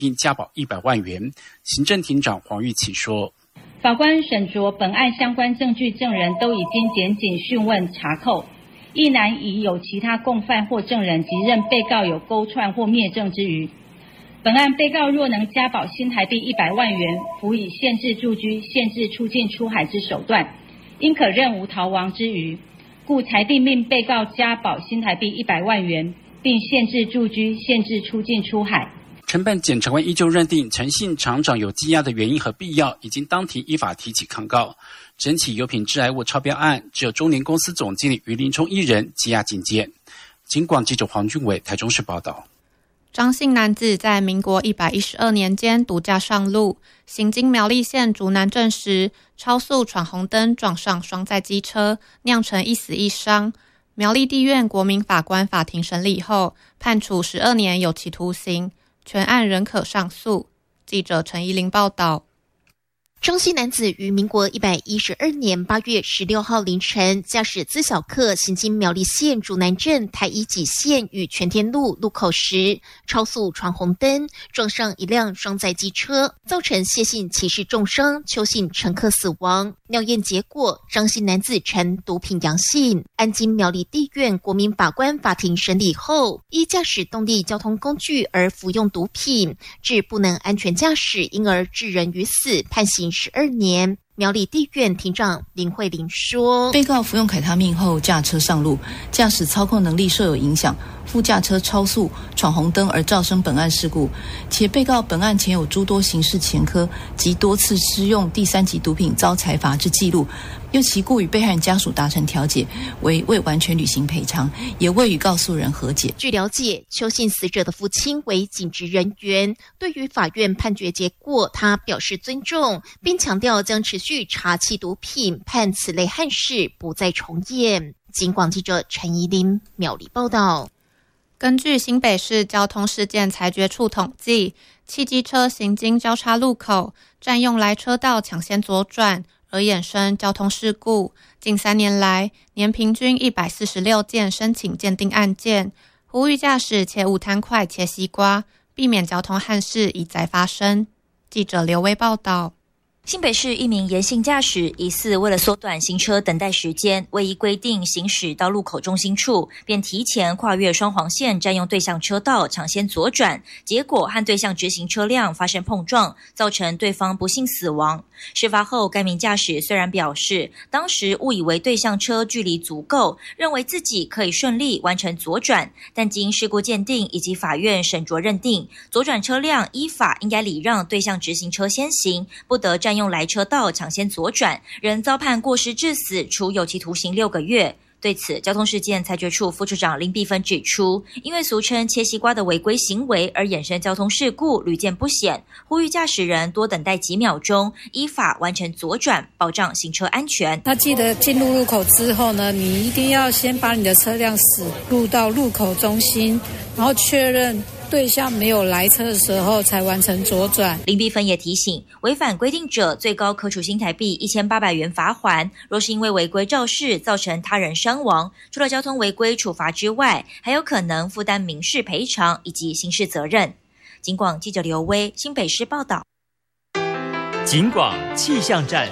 并加保100万元。行政庭长黄玉琪说， 法官审酌本案相关证据，证人都已经检警讯问查扣，亦难以有其他共犯或证人及认被告有勾串或灭证之余。本案被告若能加保新台币100万元，辅以限制住居、限制出境出海之手段，应可认无逃亡之余，故裁定命被告加保新台币100万元，并限制住居、限制出境出海。 承办检察官依旧认定陈姓厂长有羁押的原因和必要，已经当庭依法提起抗告。整起油品致癌物超标案，只有中联公司总经理于林冲一人羁押禁见。警广记者黄俊伟台中市报道。 张姓男子在民国112年间独驾上路，行经苗栗县竹南镇时，超速闯红灯撞上双载机车，酿成1死1伤。苗栗地院国民法官法庭审理后，判处12年有期徒刑，全案仍可上诉。记者陈怡玲报道。 张姓男子于民国112年8月16号凌晨，驾驶自小客行经苗栗县竹南镇台一己线与全天路路口时，超速闯红灯，撞上一辆双载机车，造成谢姓骑士重伤，邱姓乘客死亡。尿验结果，张姓男子呈毒品阳性。案经苗栗地院国民法官法庭审理后，依驾驶动力交通工具而服用毒品，致不能安全驾驶，因而致人于死，判刑12年。苗栗地院庭长林慧玲说， 被告服用凯他命后驾车上路，驾驶操控能力受有影响，副驾车超速闯红灯而造成本案事故，且被告本案前有诸多刑事前科及多次施用第3级毒品遭裁罚之记录，又其故与被害人家属达成调解，为未完全履行赔偿，也未与告诉人和解。 据了解，邱姓死者的父亲为警职人员，对于法院判决结果，他表示尊重，并强调将持续查缉毒品，盼此类憾事不再重演。警广记者陈怡琳苗栗报道。 根据新北市交通事件裁决处统计，汽机车行经交叉路口，占用来车道抢先左转，而衍生交通事故，近3年来年平均146件申请鉴定案件，呼吁驾驶切勿贪快切西瓜，避免交通憾事一再发生。记者刘威报道。 新北市一名严姓驾驶疑似为了缩短行车等待时间，未依规定行驶到路口中心处，便提前跨越双黄线，占用对向车道抢先左转，结果和对向直行车辆发生碰撞，造成对方不幸死亡。事发后，该名驾驶虽然表示当时误以为对向车距离足够，认为自己可以顺利完成左转，但经事故鉴定以及法院审酌认定，左转车辆依法应该礼让对向直行车先行，不得占用来车道抢先左转，仍遭判过失致死，处有期徒刑6个月。对此，交通事件裁决处副处长林碧芬指出，因为俗称切西瓜的违规行为而衍生交通事故屡见不鲜，呼吁驾驶人多等待几秒钟，依法完成左转，保障行车安全。 那记得进入路口之后呢，你一定要先把你的车辆驶入到路口中心，然后确认对象没有来车的时候才完成左转。 林碧芬也提醒，违反规定者最高可处新台币1800元罚锾，若是因为违规肇事造成他人伤亡，除了交通违规处罚之外，还有可能负担民事赔偿以及刑事责任。警广记者刘威新北市报道。 警广气象站。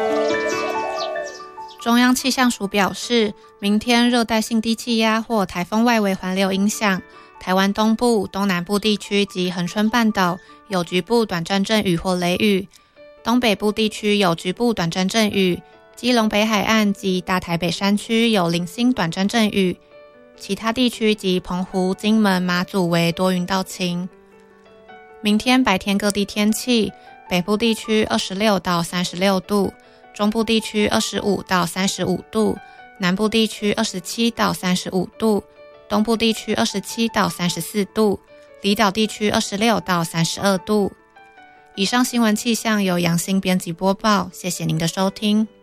中央气象署表示，明天热带性低气压或台风外围环流影响台湾东部、东南部地区及恒春半岛有局部短暂阵雨或雷雨，东北部地区有局部短暂阵雨，基隆北海岸及大台北山区有零星短暂阵雨，其他地区及澎湖、金门、马祖为多云到晴。明天白天各地天气，北部地区26到36度，中部地区25到35度，南部地区27到35度，东部地区27到34度，离岛地区26到32度。以上新闻气象由杨欣编辑播报，谢谢您的收听。